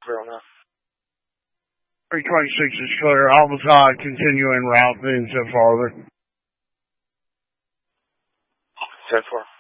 clear on that. 326 is clear. Albatai, continue en route, then so farther. 10-4.